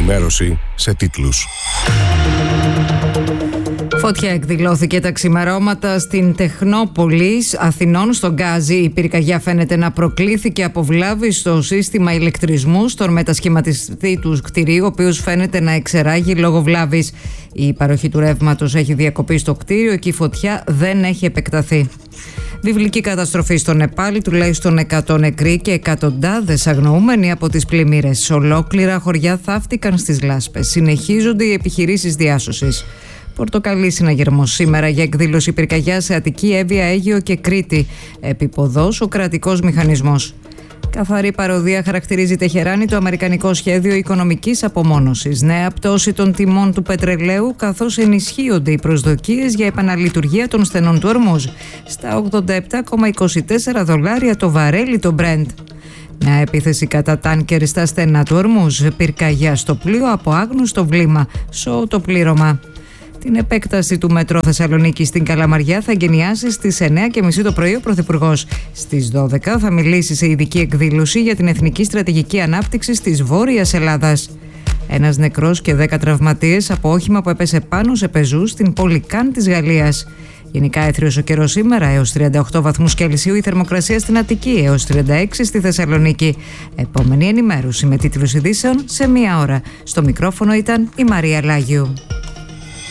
ενημέρωση σε τίτλους. Φωτιά εκδηλώθηκε τα ξημερώματα στην Τεχνόπολης Αθηνών στον Γκάζι. Η πυρκαγιά φαίνεται να προκλήθηκε από βλάβη στο σύστημα ηλεκτρισμού στον μετασχηματιστή του κτηρίου, ο οποίος φαίνεται να εξεράγει λόγω βλάβης. Η παροχή του ρεύματος έχει διακοπεί στο κτίριο και η φωτιά δεν έχει επεκταθεί. Βιβλική καταστροφή στο Νεπάλ, τουλάχιστον 100 νεκροί και εκατοντάδες αγνοούμενοι από τις πλημμύρες. Ολόκληρα χωριά θαύτηκαν στις λάσπες. Συνεχίζονται οι επιχειρήσεις διάσωσης. Πορτοκαλί συναγερμός σήμερα για εκδήλωση πυρκαγιά σε Αττική, Εύβοια, Αίγυο και Κρήτη. Επίποδος ο κρατικός μηχανισμός. Καθαρή παροδία χαρακτηρίζει Τεχεράνη το αμερικανικό σχέδιο οικονομικής απομόνωσης. Νέα πτώση των τιμών του πετρελαίου, καθώς ενισχύονται οι προσδοκίες για επαναλειτουργία των στενών του Ορμούζ. Στα $87,24 το βαρέλι το Brent. Νέα επίθεση κατά τάνκερ στα στενά του Ορμούζ. Πυρκαγιά στο πλοίο από άγνωστο βλήμα. Σοου το πλήρωμα. Την επέκταση του μετρό Θεσσαλονίκη στην Καλαμαριά θα εγκαινιάσει στις 9:30 το πρωί ο Πρωθυπουργός. Στις 12 θα μιλήσει σε ειδική εκδήλωση για την εθνική στρατηγική ανάπτυξη της Βόρειας Ελλάδας. Ένας νεκρός και 10 τραυματίες από όχημα που έπεσε πάνω σε πεζούς στην πόλη Καν της Γαλλίας. Γενικά έθριος ο καιρός σήμερα, έως 38 βαθμούς Κελσίου η θερμοκρασία στην Αττική, έως 36 στη Θεσσαλονίκη. Επόμενη ενημέρωση με τίτλους ειδήσεων σε 1 ώρα. Στο μικρόφωνο ήταν η Μαρία Λάγιου.